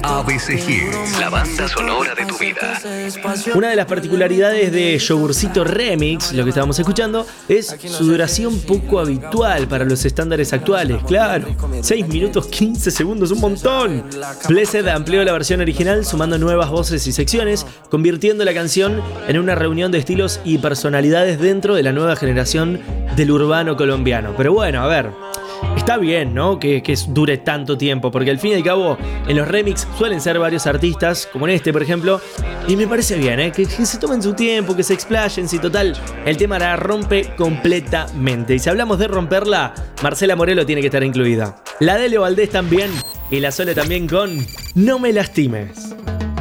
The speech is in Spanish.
ABC Hits, la banda sonora de tu vida. Una de las particularidades de Yogurcito Remix, lo que estábamos escuchando, es su duración poco habitual para los estándares actuales. Claro, 6 minutos 15 segundos, un montón. Blessed amplió la versión original sumando nuevas voces y secciones, convirtiendo la canción en una reunión de estilos y personalidades dentro de la nueva generación del urbano colombiano. Pero bueno, a ver, está bien, ¿no? Que dure tanto tiempo, porque al fin y al cabo en los remix suelen ser varios artistas, como en este por ejemplo, y me parece bien, ¿eh? Que se tomen su tiempo, que se explayen, si total el tema la rompe completamente. Y si hablamos de romperla, Marcela Morelo tiene que estar incluida. La de Leo Valdés también, y la Sole también con No me lastimes.